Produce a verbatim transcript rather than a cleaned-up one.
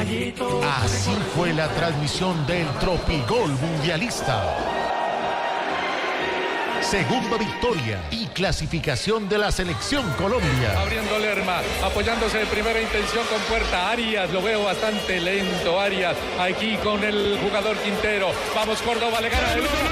Así fue la transmisión del Tropigol Mundialista. Segunda victoria y clasificación de la selección Colombia. Abriendo Lerma, apoyándose de primera intención con Puerta. Arias, lo veo bastante lento. Arias, aquí con el jugador Quintero. Vamos, Córdoba, le gana el